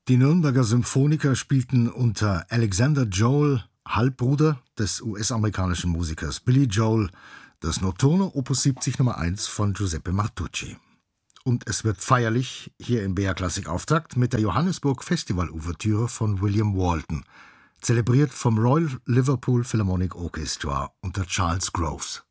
Die Nürnberger Symphoniker spielten unter Alexander Joel, Halbbruder des US-amerikanischen Musikers Billy Joel, das Notturno Opus 70 Nummer 1 von Giuseppe Martucci. Und es wird feierlich hier im BR Klassik Auftakt mit der Johannesburg Festival Ouvertüre von William Walton, zelebriert vom Royal Liverpool Philharmonic Orchestra unter Charles Groves.